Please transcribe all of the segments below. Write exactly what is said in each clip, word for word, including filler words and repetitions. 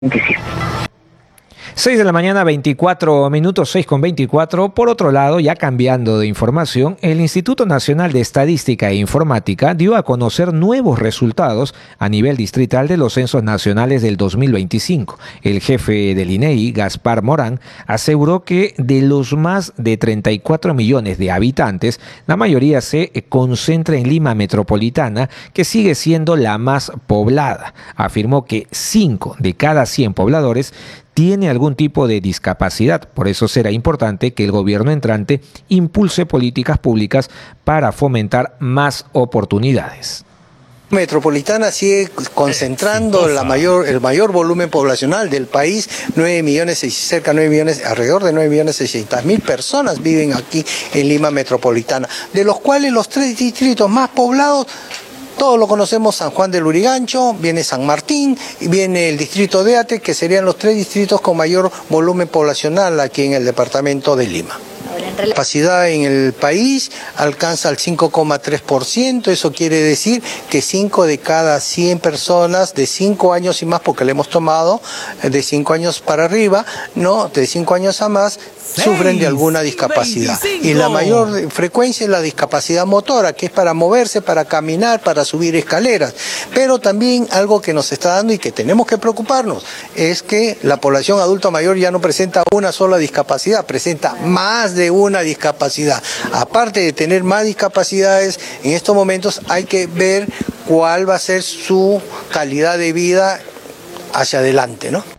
seis de la mañana, veinticuatro minutos, seis con veinticuatro. Por otro lado, ya cambiando de información, el Instituto Nacional de Estadística e Informática dio a conocer nuevos resultados a nivel distrital de los censos nacionales del dos mil veinticinco. El jefe del I N E I, Gaspar Morán, aseguró que de los más de treinta y cuatro millones de habitantes, la mayoría se concentra en Lima Metropolitana, que sigue siendo la más poblada. Afirmó que cinco de cada cien pobladores tiene algún tipo de discapacidad. Por eso será importante que el gobierno entrante impulse políticas públicas para fomentar más oportunidades. Metropolitana sigue concentrando la mayor, el mayor volumen poblacional del país, nueve millones, cerca de nueve millones, alrededor de nueve millones seiscientas mil personas viven aquí en Lima Metropolitana, de los cuales los tres distritos más poblados, todos lo conocemos: San Juan del Lurigancho, viene San Martín y viene el distrito de Ate, que serían los tres distritos con mayor volumen poblacional aquí en el departamento de Lima. La capacidad en el país alcanza el cinco coma tres por ciento, eso quiere decir que cinco de cada cien personas de cinco años y más, porque le hemos tomado de cinco años para arriba, no, de cinco años a más, sufren de alguna discapacidad. Y la mayor frecuencia es la discapacidad motora, que es para moverse, para caminar, para subir escaleras. Pero también algo que nos está dando y que tenemos que preocuparnos es que la población adulta mayor ya no presenta una sola discapacidad, presenta más de una discapacidad. Aparte de tener más discapacidades, en estos momentos hay que ver cuál va a ser su calidad de vida hacia adelante, ¿no?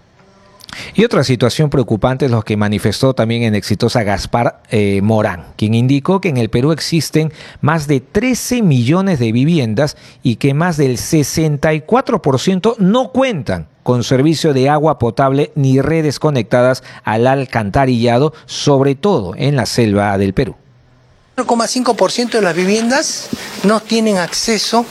Y otra situación preocupante es lo que manifestó también en Exitosa Gaspar eh, Morán, quien indicó que en el Perú existen más de trece millones de viviendas y que más del sesenta y cuatro por ciento no cuentan con servicio de agua potable ni redes conectadas al alcantarillado, sobre todo en la selva del Perú. cero coma cinco por ciento de las viviendas no tienen acceso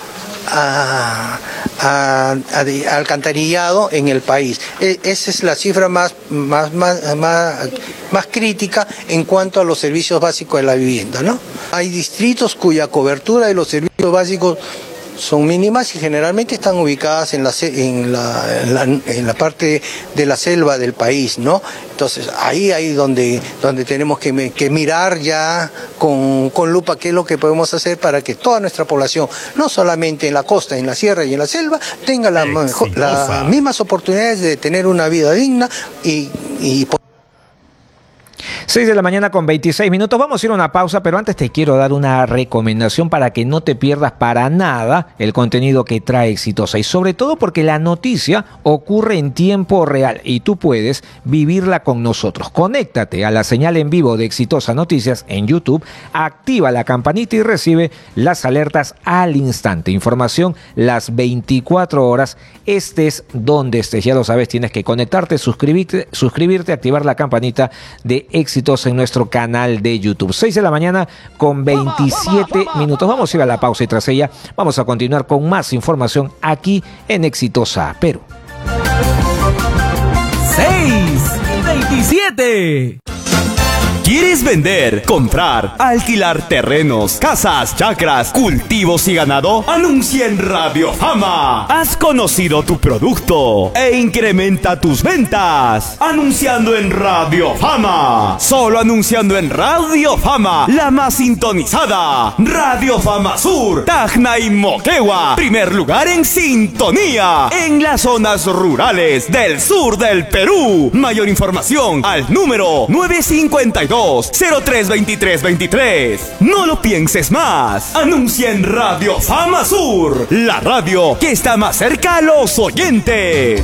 a, a, a, a alcantarillado en el país. E, esa es la cifra más, más, más, más, más crítica en cuanto a los servicios básicos de la vivienda, ¿no? Hay distritos cuya cobertura de los servicios básicos son mínimas y generalmente están ubicadas en la, en la, en la, en la parte de la selva del país, ¿no? Entonces ahí ahí donde, donde tenemos que, que mirar ya con, con lupa qué es lo que podemos hacer para que toda nuestra población, no solamente en la costa, en la sierra y en la selva, tenga la mejor, las mismas oportunidades de tener una vida digna y, y seis de la mañana con veintiséis minutos. Vamos a ir a una pausa, pero antes te quiero dar una recomendación para que no te pierdas para nada el contenido que trae Exitosa, y sobre todo porque la noticia ocurre en tiempo real y tú puedes vivirla con nosotros. Conéctate a la señal en vivo de Exitosa Noticias en YouTube, activa la campanita y recibe las alertas al instante. Información las veinticuatro horas, estés donde estés. Ya lo sabes, tienes que conectarte, suscribirte, suscribirte, activar la campanita de Exitosa en nuestro canal de YouTube. seis de la mañana con veintisiete minutos. Vamos a ir a la pausa y tras ella vamos a continuar con más información aquí en Exitosa Perú. seis y veintisiete. ¿Quieres vender, comprar, alquilar terrenos, casas, chacras, cultivos y ganado? Anuncia en Radio Fama. Has conocido tu producto e incrementa tus ventas anunciando en Radio Fama. Solo anunciando en Radio Fama, la más sintonizada. Radio Fama Sur, Tacna y Moquegua. Primer lugar en sintonía en las zonas rurales del sur del Perú. Mayor información al número nueve cinco dos, cero tres veintitrés veintitrés. No lo pienses más. Anuncia en Radio Fama Sur, la radio que está más cerca a los oyentes.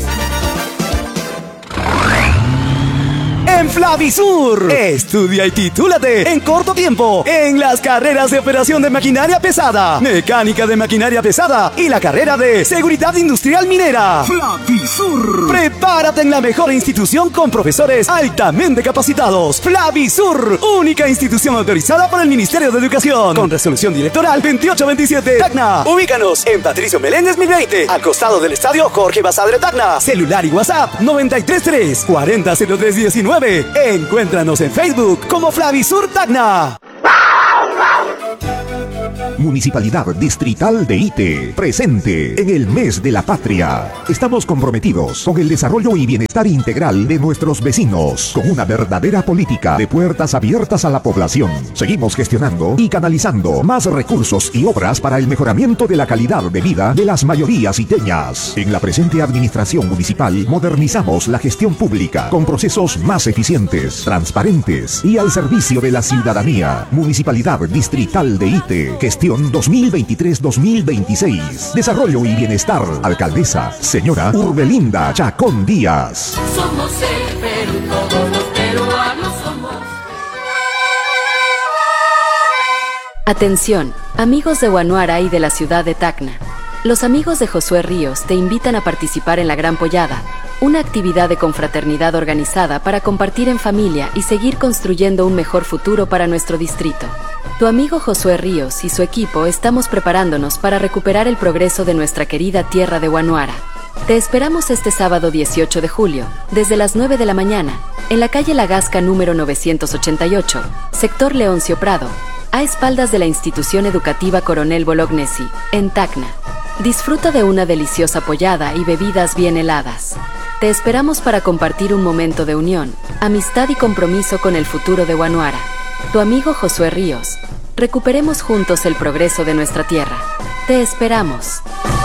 En Flavisur, estudia y titúlate en corto tiempo en las carreras de operación de maquinaria pesada, mecánica de maquinaria pesada y la carrera de seguridad industrial minera. Flavisur. Prepárate en la mejor institución con profesores altamente capacitados. Flavisur, única institución autorizada por el Ministerio de Educación, con resolución directoral veintiocho veintisiete. Tacna. Ubícanos en Patricio Meléndez mil veinte, al costado del estadio Jorge Basadre Tacna. Celular y WhatsApp noventa y tres tres, cuarenta cero tres diecinueve. Encuéntranos en Facebook como Flavisur Tacna. Municipalidad Distrital de Ite, presente en el Mes de la Patria. Estamos comprometidos con el desarrollo y bienestar integral de nuestros vecinos, con una verdadera política de puertas abiertas a la población. Seguimos gestionando y canalizando más recursos y obras para el mejoramiento de la calidad de vida de las mayorías iteñas. En la presente administración municipal, modernizamos la gestión pública con procesos más eficientes, transparentes y al servicio de la ciudadanía. Municipalidad Distrital de Ite, gestión dos mil veintitrés dos mil veintiséis. Desarrollo y bienestar. Alcaldesa, señora Urbelinda Chacón Díaz. Somos el Perú, todos los peruanos somos. Atención, amigos de Huanuara y de la ciudad de Tacna. Los amigos de Josué Ríos te invitan a participar en la Gran Pollada, una actividad de confraternidad organizada para compartir en familia y seguir construyendo un mejor futuro para nuestro distrito. Tu amigo Josué Ríos y su equipo estamos preparándonos para recuperar el progreso de nuestra querida tierra de Huanuara. Te esperamos este sábado dieciocho de julio, desde las nueve de la mañana, en la calle La Gasca número novecientos ochenta y ocho, sector Leoncio Prado, a espaldas de la institución educativa Coronel Bolognesi, en Tacna. Disfruta de una deliciosa pollada y bebidas bien heladas. Te esperamos para compartir un momento de unión, amistad y compromiso con el futuro de Huanuara. Tu amigo Josué Ríos. Recuperemos juntos el progreso de nuestra tierra. Te esperamos.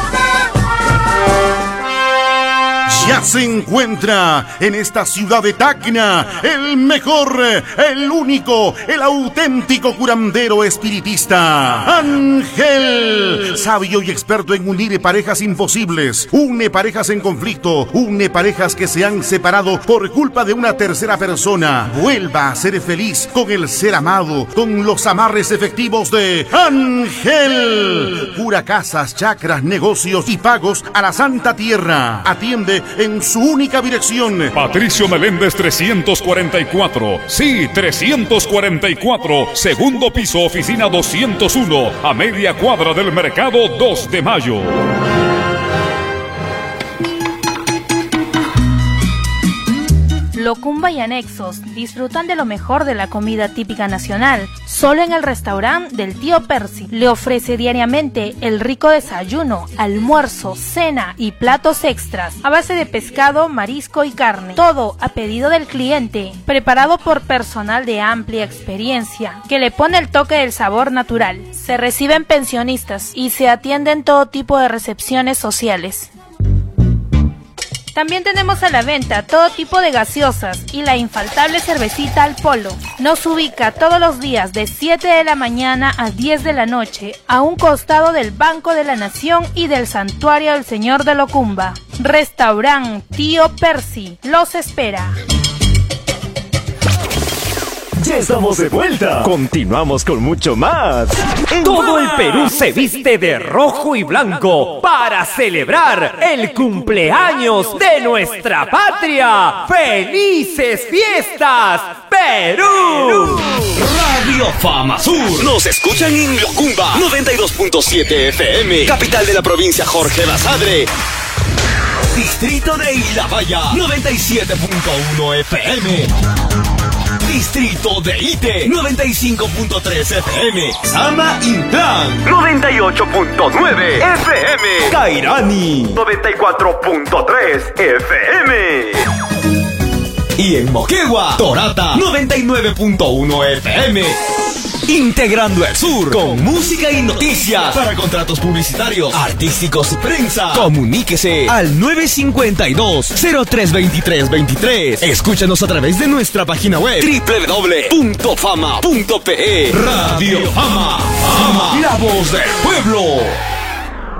Ya se encuentra en esta ciudad de Tacna el mejor, el único, el auténtico curandero espiritista, Ángel, sabio y experto en unir parejas imposibles, une parejas en conflicto, une parejas que se han separado por culpa de una tercera persona. Vuelva a ser feliz con el ser amado, con los amarres efectivos de Ángel. Cura casas, chakras, negocios y pagos a la Santa Tierra. Atiende en su única dirección. Patricio Meléndez trescientos cuarenta y cuatro. Sí, trescientos cuarenta y cuatro. Segundo piso, oficina doscientos uno. A media cuadra del mercado dos de mayo. Locumba y anexos disfrutan de lo mejor de la comida típica nacional, solo en el restaurante del tío Percy. Le ofrece diariamente el rico desayuno, almuerzo, cena y platos extras a base de pescado, marisco y carne. Todo a pedido del cliente, preparado por personal de amplia experiencia, que le pone el toque del sabor natural. Se reciben pensionistas y se atienden todo tipo de recepciones sociales. También tenemos a la venta todo tipo de gaseosas y la infaltable cervecita al polo. Nos ubica todos los días de siete de la mañana a diez de la noche, a un costado del Banco de la Nación y del Santuario del Señor de Locumba. Restaurant Tío Percy los espera. Ya estamos de vuelta. Continuamos con mucho más. Todo el Perú se viste de rojo y blanco para celebrar el cumpleaños de nuestra patria. ¡Felices fiestas, Perú! Radio Fama Sur. Nos escuchan en Locumba noventa y dos punto siete F M, capital de la provincia Jorge Basadre. Distrito de Ilabaya noventa y siete punto uno F M. Distrito de Ite, noventa y cinco punto tres F M. Sama Intran, noventa y ocho punto nueve F M. Cairani, noventa y cuatro punto tres F M. Y en Moquegua, Torata, noventa y nueve punto uno F M. Integrando el sur con música y noticias. Para contratos publicitarios, artísticos y prensa, comuníquese al nueve cinco dos, cero tres dos tres dos tres. Escúchanos a través de nuestra página web doble u doble u doble u punto fama punto pe. Radio Fama, Fama, la voz del pueblo.